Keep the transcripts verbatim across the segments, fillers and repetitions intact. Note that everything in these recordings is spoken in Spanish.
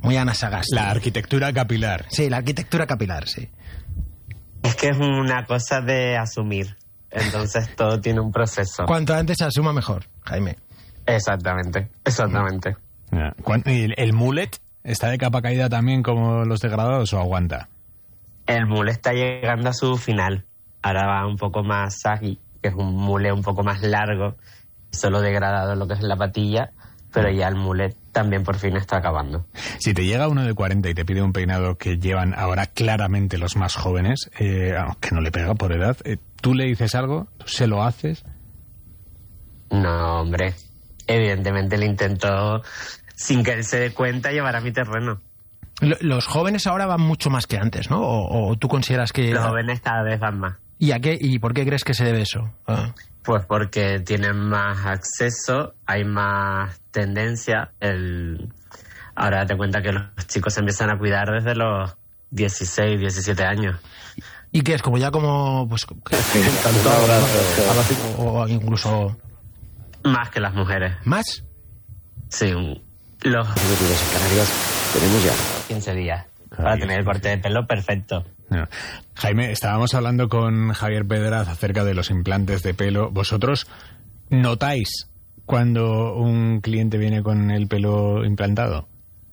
Muy Ana Sagasti. La arquitectura capilar. Sí, la arquitectura capilar, sí. Es que es una cosa de asumir. Entonces todo tiene un proceso. Cuanto antes se asuma mejor, Jaime. Exactamente, exactamente. ¿Y el, el mullet está de capa caída también como los degradados o aguanta? El mullet está llegando a su final. Ahora va un poco más saggy, que es un mullet un poco más largo, solo degradado lo que es la patilla, pero ya el mullet también por fin está acabando. Si te llega uno de cuarenta y te pide un peinado que llevan ahora claramente los más jóvenes, eh, aunque no le pega por edad, eh, ¿tú le dices algo? ¿Tú se lo haces? No, hombre. Evidentemente le intento, sin que él se dé cuenta, llevar a mi terreno. Los jóvenes ahora van mucho más que antes, ¿no? ¿O, o tú consideras que...? Los jóvenes cada vez van más. ¿Y a qué y por qué crees que se debe eso? Ah. Pues porque tienen más acceso, hay más tendencia. El... Ahora date cuenta que los chicos se empiezan a cuidar desde los dieciséis, diecisiete años. ¿Y qué es? Como ya como... pues o, o incluso... Más que las mujeres. ¿Más? Sí, los... tenemos ya quince días para tener el corte de pelo perfecto. No. Jaime, estábamos hablando con Javier Pedraz acerca de los implantes de pelo. ¿Vosotros notáis cuando un cliente viene con el pelo implantado?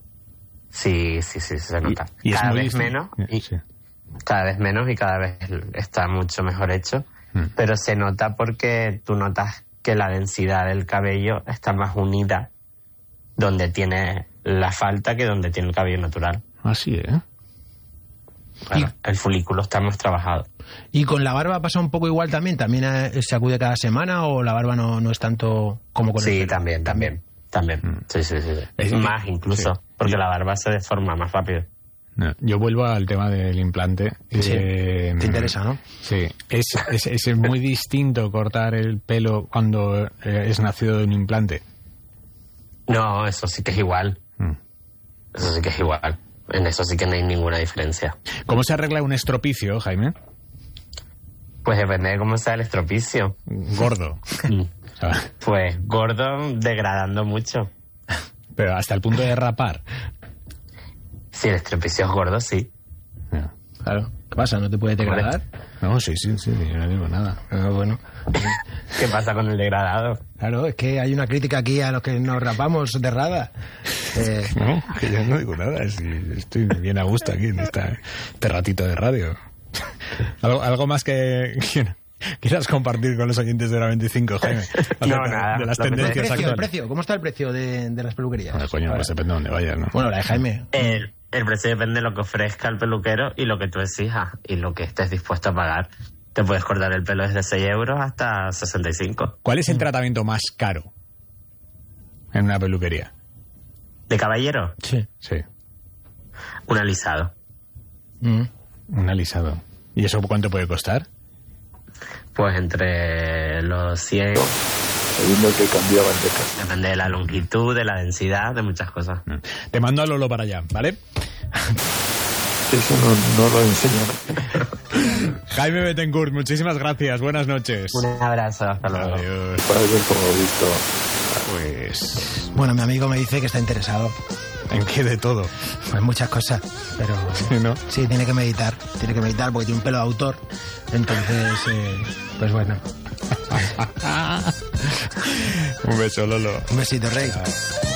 Sí, sí, sí, se nota. Y, y cada es muy vez difícil. menos y Sí. cada vez menos y cada vez está mucho mejor hecho. Mm. Pero se nota porque tú notas que la densidad del cabello está más unida donde tiene la falta que donde tiene el cabello natural. Así, ¿eh? Bueno, y el folículo está más trabajado. ¿Y con la barba pasa un poco igual también? ¿También se acude cada semana o la barba no, no es tanto como con sí, el pelo? Sí, también, también. También. Mm. Sí, sí, sí. Es más incluso, sí. Porque la barba se deforma más rápido. No, yo vuelvo al tema del implante. Sí, eh, te interesa, ¿no? Sí. Es, es, es muy distinto cortar el pelo cuando eh, es nacido de un implante. No, eso sí que es igual. Mm. Eso sí que es igual. En eso sí que no hay ninguna diferencia. ¿Cómo se arregla un estropicio, Jaime? Pues depende de cómo sea el estropicio. Gordo. Pues gordo, degradando mucho. Pero hasta el punto de rapar. Si el estropicio es gordo, sí. Yeah. Claro. ¿Qué pasa? ¿No te puede degradar? No, sí, sí, sí, yo no digo nada. Ah, bueno. ¿Qué pasa con el degradado? Claro, es que hay una crítica aquí a los que nos rapamos de rada. Eh... No, que yo no digo nada. Si estoy bien a gusto aquí en esta, este ratito de radio. ¿Algo, algo más que quieras compartir con los oyentes de la veinticinco, Jaime? No, nada. De las el tendencias precio, actuales. El precio, ¿cómo está el precio de, de las peluquerías? Bueno, coño, pues depende de dónde vayas, ¿no? Bueno, la de Jaime. El, el precio depende de lo que ofrezca el peluquero y lo que tú exijas y lo que estés dispuesto a pagar. Te puedes cortar el pelo desde seis euros hasta sesenta y cinco. ¿Cuál es el tratamiento más caro en una peluquería? ¿De caballero? Sí. Sí. Un alisado. Mm. Un alisado. ¿Y eso cuánto puede costar? Pues entre los cien... Sabiendo que cambiaban de casa. Depende de la longitud, de la densidad, de muchas cosas. Te mando a Lolo para allá, ¿vale? Eso no, no lo enseñan. Jaime Bettencourt, muchísimas gracias. Buenas noches. Un abrazo, hasta luego. Adiós. Para ver cómo he visto. Pues... Bueno, mi amigo me dice que está interesado. ¿En qué de todo? Pues muchas cosas, pero... Sí, ¿no? Sí, tiene que meditar. Tiene que meditar porque tiene un pelo de autor. Entonces, eh, pues bueno. Un beso, Lolo. Un besito, Rey.